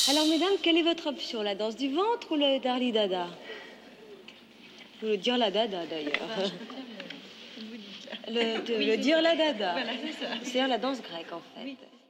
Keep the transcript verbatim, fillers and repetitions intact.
Alors, mesdames, quelle est votre option? La danse du ventre ou le Darli Dada? Ou le dire la Dada, d'ailleurs. Enfin, je peux bien le... Comme vous dites, là. Le, de, Oui, le dire ça. la Dada. Voilà, c'est ça. C'est-à-dire la danse grecque, en fait. Oui.